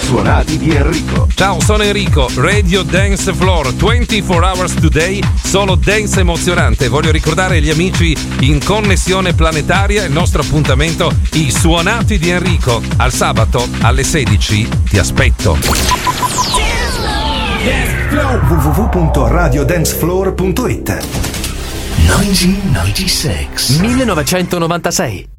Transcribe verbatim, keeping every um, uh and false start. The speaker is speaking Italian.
Suonati di Enrico. Ciao, sono Enrico, Radio Dance Floor, ventiquattro hours today, solo dance emozionante. Voglio ricordare agli amici in connessione planetaria il nostro appuntamento, i Suonati di Enrico. Al sabato alle sedici ti aspetto. w w w punto radio dance floor punto it. millenovecentonovantasei